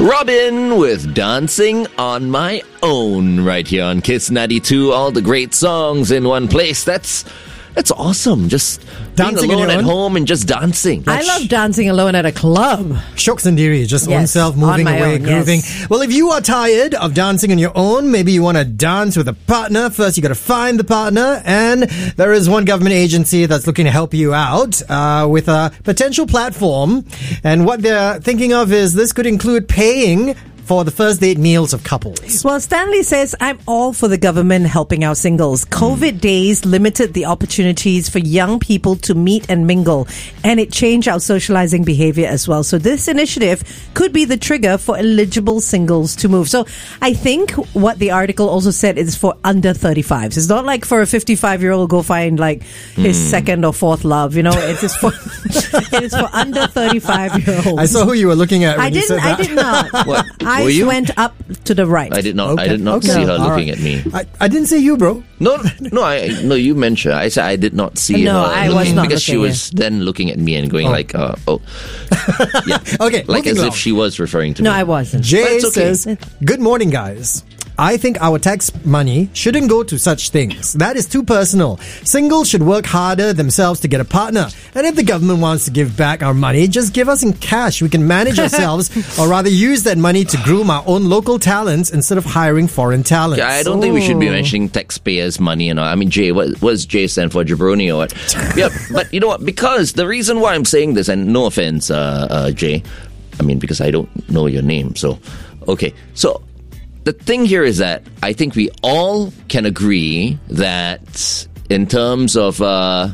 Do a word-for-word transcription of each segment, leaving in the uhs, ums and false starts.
Robin with Dancing on My Own right here on Kiss ninety-two. All the great songs in one place. That's that's awesome. Just dancing being alone at own. home and just dancing. I love dancing alone at a club. Shok Sendiri, just Yes, oneself moving on my away, own, grooving. yes. Well, if you are tired of dancing on your own, maybe you want to dance with a partner. First, you got to find the partner, and there is one government agency that's looking to help you out uh, with a potential platform. And what they're thinking of is this could include paying for the first date meals of couples. Well, Stanley says, I'm all for the government helping out singles. COVID days limited the opportunities for young people to meet and mingle, and it changed our socializing behavior as well. So this initiative could be the trigger for eligible singles to move. So I think what the article also said is for under thirty-fives. It's not like for a fifty-five-year-old go find like his mm. second or fourth love. You know, it is for it is for under thirty-five-year-olds. I saw who you were looking at when I you didn't. said that. I did not. What? Eyes Were you? went up to the right. I did not. Okay. I did not Okay. see her All looking right. at me. I, I didn't say you, bro. No, no, I no. You mentioned. I said I did not see No, her I looking was not because she looking, was then looking at me and going Oh. like, uh, "Oh, yeah." Okay, like moving as along. if she was referring to No, me. I wasn't. Jay But it's okay. says, good morning, guys. I think our tax money shouldn't go to such things. That is too personal. Singles should work harder themselves to get a partner. And if the government wants to give back our money, just give us in cash. We can manage ourselves, or rather use that money to groom our own local talents instead of hiring foreign talents. Yeah, I don't think we should be Oh. mentioning taxpayers' money and all. I mean, Jay, what was Jay stand for? Jabroni or what? Yeah, but you know what? Because the reason why I'm saying this, and no offense, uh, uh, Jay, I mean, because I don't know your name. So, okay. So, the thing here is that I think we all can agree that in terms of uh,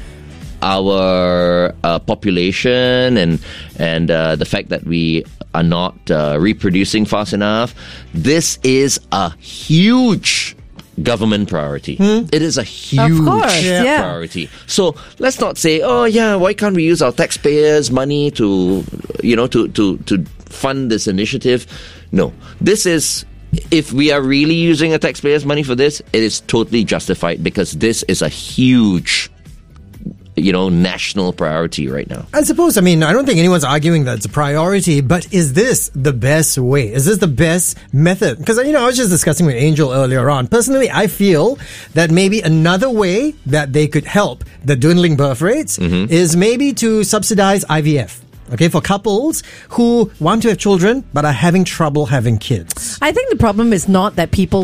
our uh, population and and uh, the fact that we are not uh, reproducing fast enough, this is a huge government priority. It is a huge Of course, yeah. priority. So let's not say, oh yeah, why can't we use our taxpayers' money to, you know, to to to fund this initiative? No, this is. If we are really using a taxpayer's money for this, it is totally justified because this is a huge, you know, national priority right now. I suppose, I mean, I don't think anyone's arguing that it's a priority, but is this the best way? Is this the best method? Because, you know, I was just discussing with Angel earlier on. Personally, I feel that maybe another way that they could help the dwindling birth rates Mm-hmm. is maybe to subsidize I V F. Okay, for couples who want to have children but are having trouble having kids. I think the problem is not that people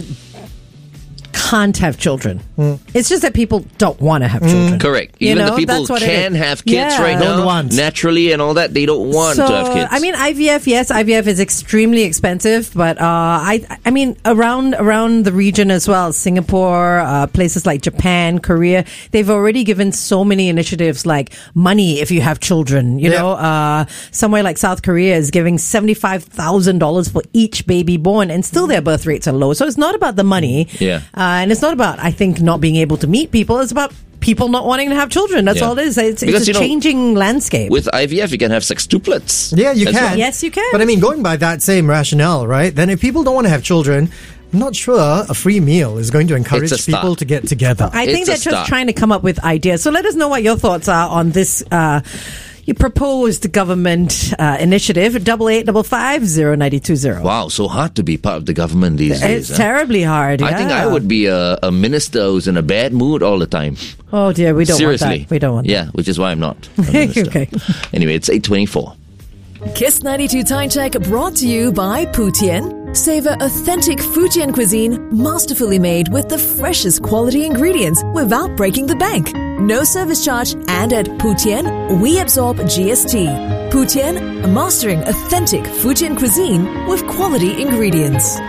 can't have children. It's just that people don't want to have children. Correct. You Even know, the people that's who what it can is. have kids Yeah. right Don't now, want. naturally and all that, they don't want So, to have kids. I mean, I V F, yes, I V F is extremely expensive, but uh, I, I mean, around around the region as well, Singapore, uh, places like Japan, Korea, they've already given so many initiatives like money if you have children. You Yeah. know, uh, somewhere like South Korea is giving seventy-five thousand dollars for each baby born, and still their birth rates are low. So it's not about the money, Yeah. uh, and it's not about, I think, not being able to meet people. It's about people not wanting to have children. That's Yeah. all it is. It's, Because, it's a you know, changing landscape. With I V F, you can have sextuplets. Yeah, you as can. well. Yes, you can. But I mean, going by that same rationale, right? Then if people don't want to have children, I'm not sure a free meal is going to encourage It's a start. people to get together. I think It's a they're just start. trying to come up with ideas. So let us know what your thoughts are on this uh, your proposed government uh, initiative. Double eight double five zero ninety two zero. Wow, so hard to be part of the government these days. It's huh? terribly hard. I think yeah. I would be a, a minister who's in a bad mood all the time. Oh dear, we don't Seriously. want that. We don't want Yeah, which is why I'm not a minister. Okay. Anyway, it's eight twenty-four. Kiss ninety-two Time Check brought to you by Putian. Savor authentic Fujian cuisine masterfully made with the freshest quality ingredients without breaking the bank. No service charge, and at Putian, we absorb G S T. Putian, mastering authentic Fujian cuisine with quality ingredients.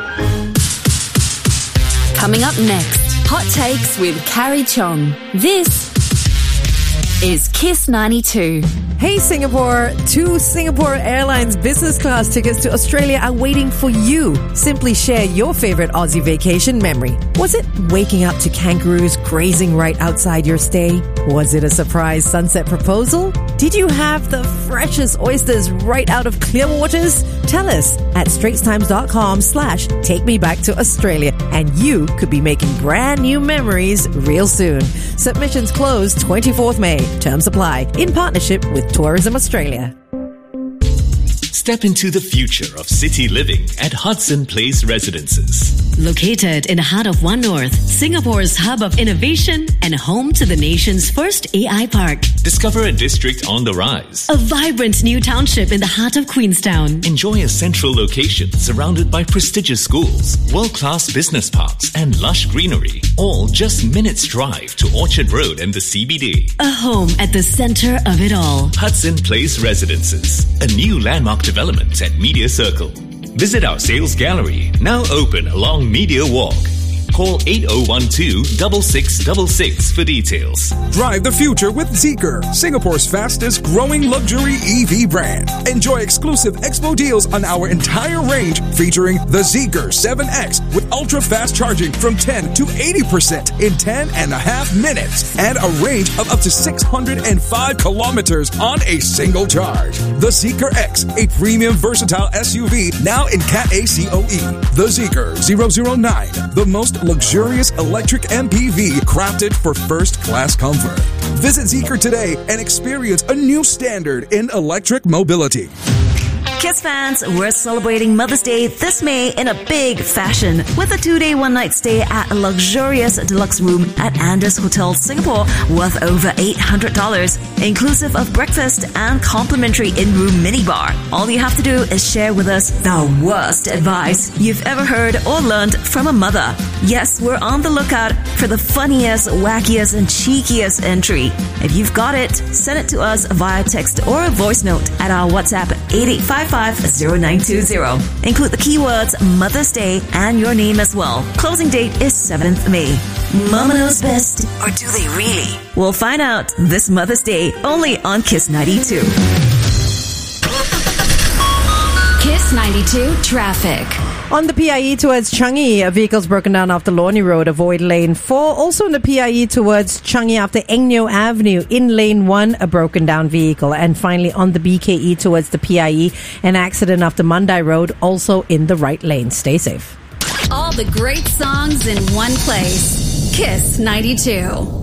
Coming up next, Hot Takes with Carrie Chong. This is Kiss ninety-two. Hey Singapore, two Singapore Airlines business class tickets to Australia are waiting for you. Simply share your favorite Aussie vacation memory. Was it waking up to kangaroos grazing right outside your stay? Was it a surprise sunset proposal? Did you have the freshest oysters right out of Clearwaters? Tell us at straitstimes.com slash take me back to Australia, and you could be making brand new memories real soon. Submissions close twenty-fourth of May. Terms apply. In partnership with Tourism Australia. Step into the future of city living at Hudson Place Residences. Located in the heart of One North, Singapore's hub of innovation and home to the nation's first A I park. Discover a district on the rise. A vibrant new township in the heart of Queenstown. Enjoy a central location surrounded by prestigious schools, world-class business parks and lush greenery. All just minutes drive to Orchard Road and the C B D. A home at the center of it all. Hudson Place Residences, a new landmark development at Media Circle. Visit our sales gallery, now open along Media Walk. Call eight oh one two, six six six six for details. Drive the future with Zeekr, Singapore's fastest growing luxury E V brand. Enjoy exclusive expo deals on our entire range featuring the Zeekr seven X with ultra-fast charging from ten to eighty percent in ten and a half minutes and a range of up to six hundred five kilometers on a single charge. The Zeekr X, a premium versatile S U V now in Cat A C O E. The Zeekr zero zero nine, the most luxurious electric M P V crafted for first-class comfort. Visit Zeekr today and experience a new standard in electric mobility. Kiss fans, we're celebrating Mother's Day this May in a big fashion with a two-day, one-night stay at a luxurious deluxe room at Andaz Hotel Singapore worth over eight hundred dollars, inclusive of breakfast and complimentary in-room minibar. All you have to do is share with us the worst advice you've ever heard or learned from a mother. Yes, we're on the lookout for the funniest, wackiest, and cheekiest entry. If you've got it, send it to us via text or a voice note at our WhatsApp eight eight five five zero nine two zero. Include the keywords Mother's Day and your name as well. Closing date is seventh of May. Mama knows best, or do they really? We'll find out this Mother's Day only on Kiss ninety-two. Kiss ninety-two traffic. On the P I E towards Changi, a vehicle's broken down off the Lornie Road. Avoid lane four. Also on the P I E towards Changi after Eng Neo Avenue. In lane one, a broken down vehicle. And finally on the B K E towards the P I E, an accident after Mandai Road, also in the right lane. Stay safe. All the great songs in one place. Kiss ninety-two.